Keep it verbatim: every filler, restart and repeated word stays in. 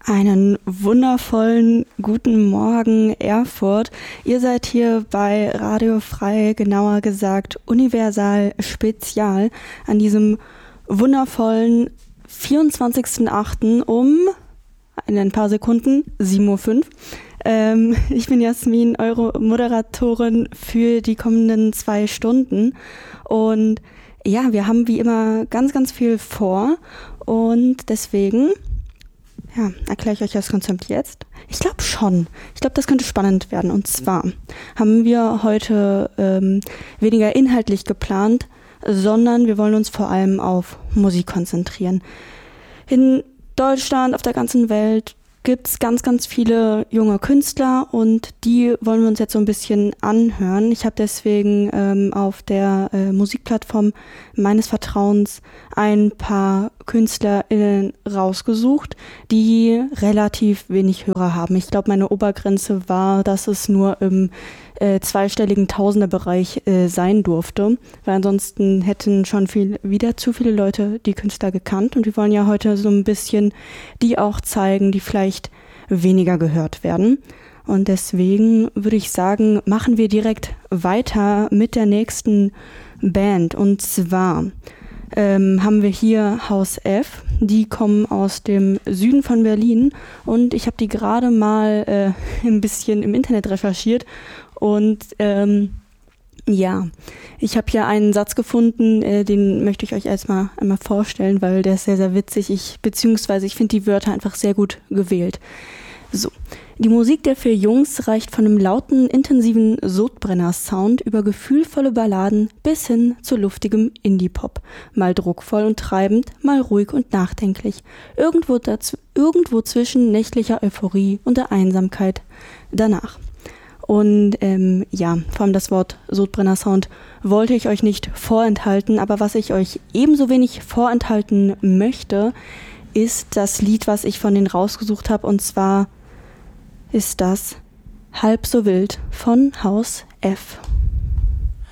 Einen wundervollen guten Morgen, Erfurt. Ihr seid hier bei Radio Frei, genauer gesagt Universal Spezial, an diesem wundervollen vierundzwanzigsten achten um, in ein paar Sekunden, sieben Uhr fünf. Ähm, ich bin Jasmin, eure Moderatorin für die kommenden zwei Stunden. Und ja, wir haben wie immer ganz, ganz viel vor und deswegen... Ja, erkläre ich euch das Konzept jetzt? Ich glaube schon. Ich glaube, das könnte spannend werden. Und zwar haben wir heute ähm, weniger inhaltlich geplant, sondern wir wollen uns vor allem auf Musik konzentrieren. In Deutschland, auf der ganzen Welt gibt es ganz, ganz viele junge Künstler und die wollen wir uns jetzt so ein bisschen anhören. Ich habe deswegen ähm, auf der äh, Musikplattform meines Vertrauens ein paar KünstlerInnen rausgesucht, die relativ wenig Hörer haben. Ich glaube, meine Obergrenze war, dass es nur im äh, zweistelligen Tausenderbereich äh, sein durfte, weil ansonsten hätten schon viel, wieder zu viele Leute die Künstler gekannt und wir wollen ja heute so ein bisschen die auch zeigen, die vielleicht weniger gehört werden. Und deswegen würde ich sagen, machen wir direkt weiter mit der nächsten Band. Und zwar ähm, haben wir hier Haus F. Die kommen aus dem Süden von Berlin. Und ich habe die gerade mal äh, ein bisschen im Internet recherchiert. Und ähm, ja, ich habe hier einen Satz gefunden, äh, den möchte ich euch erstmal einmal vorstellen, weil der ist sehr, sehr witzig. Ich, beziehungsweise ich finde die Wörter einfach sehr gut gewählt. So, die Musik der vier Jungs reicht von einem lauten, intensiven Sodbrenner-Sound über gefühlvolle Balladen bis hin zu luftigem Indie-Pop. Mal druckvoll und treibend, mal ruhig und nachdenklich. Irgendwo, daz- irgendwo zwischen nächtlicher Euphorie und der Einsamkeit danach. Und ähm, ja, vor allem das Wort Sodbrenner-Sound wollte ich euch nicht vorenthalten, aber was ich euch ebenso wenig vorenthalten möchte, ist das Lied, was ich von denen rausgesucht habe, und zwar ist das Halb so wild von Haus F.